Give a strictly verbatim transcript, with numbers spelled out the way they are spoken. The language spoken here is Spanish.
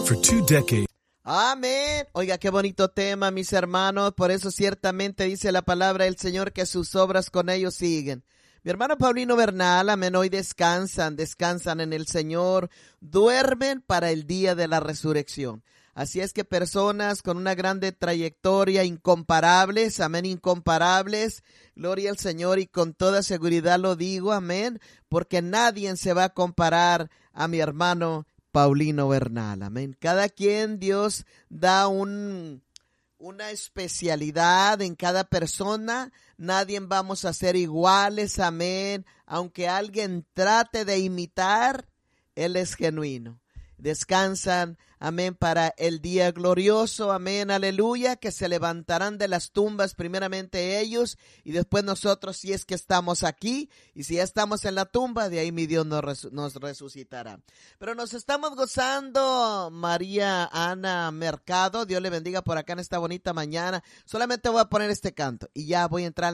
For two decades. Amén. Oiga, qué bonito tema, mis hermanos. Por eso ciertamente dice la palabra del Señor que sus obras con ellos siguen. Mi hermano Paulino Bernal, amén, hoy descansan, descansan en el Señor, duermen para el día de la resurrección. Así es que personas con una grande trayectoria, incomparables, amén, incomparables, gloria al Señor, y con toda seguridad lo digo, amén, porque nadie se va a comparar a mi hermano Paulino Bernal, amén. Cada quien, Dios da un, una especialidad en cada persona, nadie vamos a ser iguales, amén. Aunque alguien trate de imitar, Él es genuino. Descansan, amén, para el día glorioso, amén, aleluya, que se levantarán de las tumbas primeramente ellos y después nosotros si es que estamos aquí y si ya estamos en la tumba, de ahí mi Dios nos, resu- nos resucitará. Pero nos estamos gozando, María Ana Mercado, Dios le bendiga por acá en esta bonita mañana. Solamente voy a poner este canto y ya voy a entrar